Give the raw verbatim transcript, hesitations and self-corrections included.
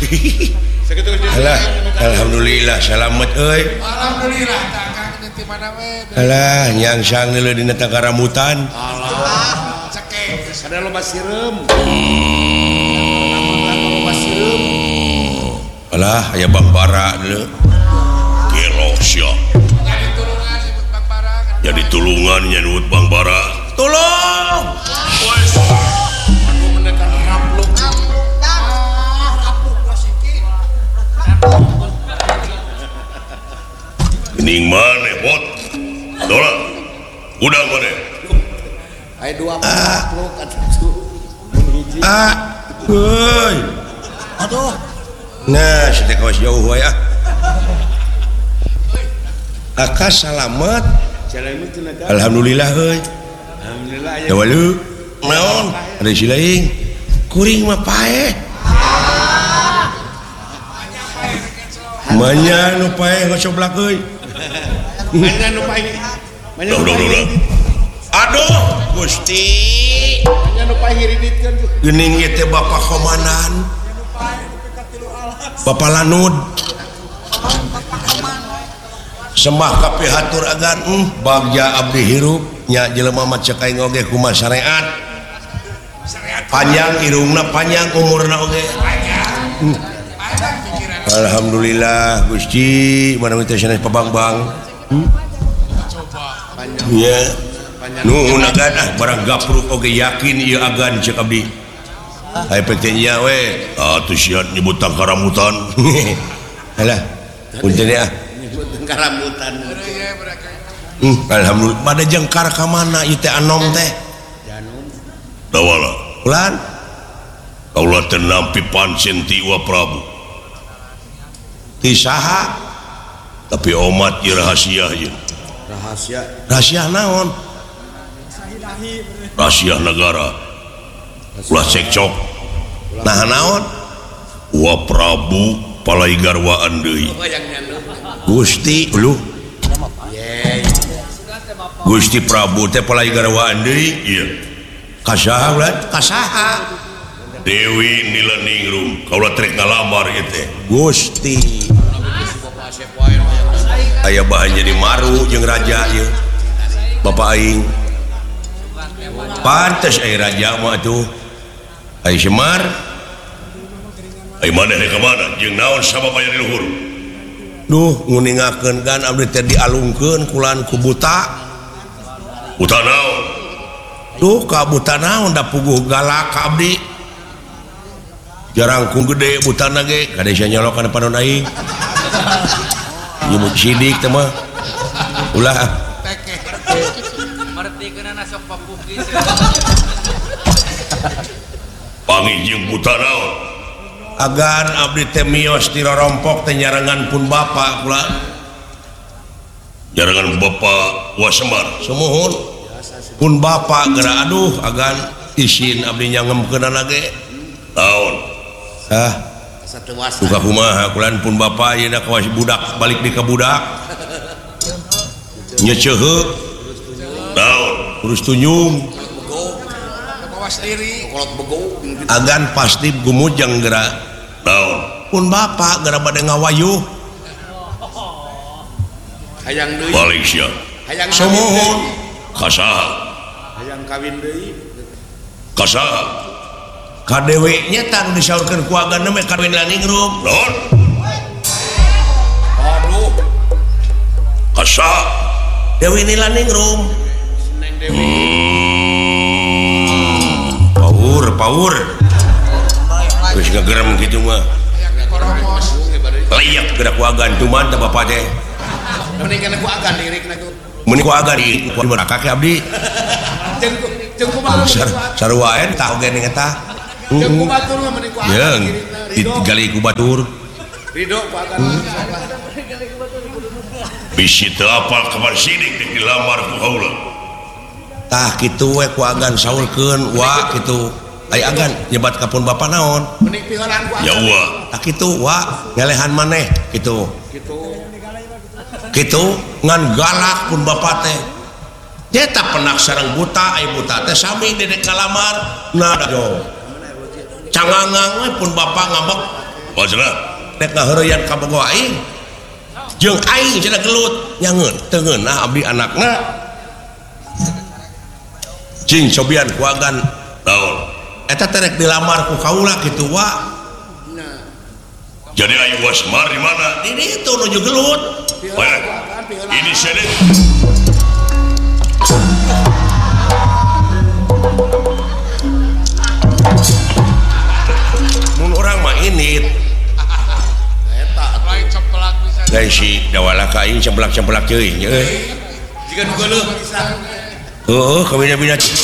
Alah, alhamdulillah selamat euy. Alhamdulillah takang nanti mana we. Alah, nyangsang deuleu dina tagaramutan. Allah. Cekek. Ada loba sireum. Alah, aya Bang Bara deuleu. Gelo sia. Jadi tulungan disebut Bang Bara. Jadi tulungan nyebut Bang Bara. Tolong. Anu menekan rampluk. Gening maneh, Bot. Dola. Udang maneh. Aya dua rampluk atuh. Ah, heuy. Aduh. Nah, kita kawas jauh wae ah. Aka salamet. Salamet teh naga. Alhamdulillah heuy. Alhamdulillah aya. Da walu. Naon? Ada si laing. Kuring mah paeh. Manya nu paeh ngocoblak euy. Manya nu paeh. Manya nu paeh. Aduh, Gusti. Manya nu paeh hiriditkeun tuh. Geuning ieu teh Bapak Komandan. Bapak Lanud. Sembah ka pihatur agan hmm, bagja abdi hirup nya jelema mah cek aing oge kumaha syariat. Panjang irungna panjang umurna oge. Hmm. Alhamdulillah Gusti mana teh sanes pabang-bang. Hmm? Iya. Nuhun agan ah barang gapruk oge yakin ieu agan cek abdi. Hai petenya we atuh sia nyebut tangkaramutan. Alah punten ya. Nyebut tangkaramutan. Hmm, alhamdulillah pada jengkar ka mana ieu teh anom teh? Janum. Dawala. Ulan. Kaula teh nampi pancen ti Wa Prabu. Ti saha? Tapi omat ieu rahasia ieu. Rahasia. Rahasia naon? Rahasia negara. Ulah cekcok. Nah naon? Wa Prabu palai garwaan deui. Gusti lu. Gusti Prabu teh palai garwaan deui. Ieu. Kasaha ulah? Kasaha? Dewi Nilaningrum. Kaula trek ngalamar ieu teh. Gusti. Aya bahan jadi maru jeung raja ieu. Bapak aing. Pantes aya raja mah atuh. Ai Semar. Ai maneh ka mana? Jeung naon sabab aya di luhur? Duh, nguningakeun kan abdi teh dialungkeun kulan ku buta. Buta naon? Duh, ka buta naon da puguh galak ka abdi. Jarang ku gede butana ge, kade sia nyolok kana panon aing. Ieu sidik teh mah. Ulah. Martikeunana sok papukis. Panggih buta naon agan abdi teh miyos ti rorompok teh nyarengan pun bapak kula nyarengan bapak Wa Semar sumuhun pun bapak geura aduh agan isin abdi nyangemkeunana ge naon ah buka kumaha kulan pun bapak ieu da kawas budak balik di ka budak nya ceuheuk naon urus tunyung Sendiri agan pasti gumujang geura naon pun bapak geura bade ngawayuh hayang deui balik sia hayang sumuhun kasaha hayang kawin deui kasaha ka dewe nya tang disaurkeun ku agan mah kawin Laningrum naon aduh kasaha Dewi Nilaningrum Neng Dewi Paur, paur. Terus ngegerem gitu mah. Layak gerak ku agan cuman teh bapak teh. Mending kana ku agan lirikna ku. Mending ku agan di ku neraka ke abdi. Jeung jeung kumaha sarua en tah oge ning eta. jeung ku batur mah mending ku agan. Jeung digali ku batur. Ridho ku agan. Bisi teu apal kabar sidik dilamar ku haula. Tah kitu we ku agan saulkeun wa kitu ai agan nyebat ka pun bapak naon mending piheurang ku agan ya wa tah kitu wa ngelehan maneh kitu kitu kitu ngan galak pun bapak teh eta penak sareng buta ai buta teh sami dedek kalamar nah jo cangangang we pun bapak ngambek Pasrah nek ngaheureyan ka bogo aing jeung aing cenah gelut nyangeun teu ngeunah abdi anakna cing cobian ku agan naon eta teh rek dilamar ku kaula kitu wa jadi aing Wasmar di mana di ditu nuju gelut ini sini mun orang mah init lain ceplak bisa lain si dawala ka aing cemplak-cemplak teuing euy Jika duga lu heueuh kabina-bina